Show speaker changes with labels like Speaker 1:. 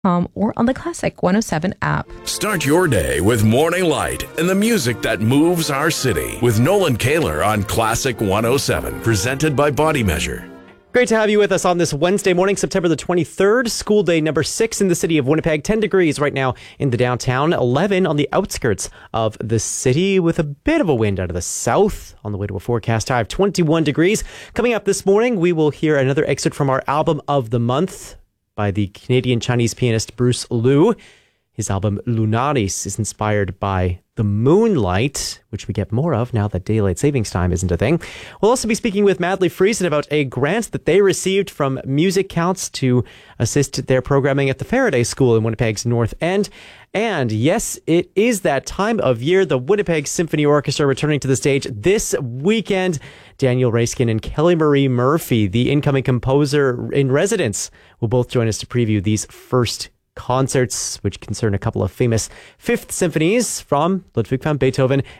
Speaker 1: or on the Classic 107 app.
Speaker 2: Start your day with Morning Light and the music that moves our city with Nolan Kaler on Classic 107, presented by Body Measure.
Speaker 3: Great to have you with us on this Wednesday morning, September the 23rd, school day number 6 in the city of Winnipeg. 10 degrees right now in the downtown, 11 on the outskirts of the city with a bit of a wind out of the south on the way to a forecast high of 21 degrees. Coming up this morning, we will hear another excerpt from our album of the month by the Canadian Chinese pianist Bruce Liu. His album Lunaris is inspired by the moonlight, which we get more of now that daylight savings time isn't a thing. We'll also be speaking with Madly Friesen about a grant that they received from Music Counts to assist their programming at the Faraday School in Winnipeg's North End. And yes, it is that time of year. The Winnipeg Symphony Orchestra returning to the stage this weekend. Daniel Raiskin and Kelly Marie Murphy, the incoming composer in residence, will both join us to preview these first concerts, which concern a couple of famous Fifth Symphonies from Ludwig van Beethoven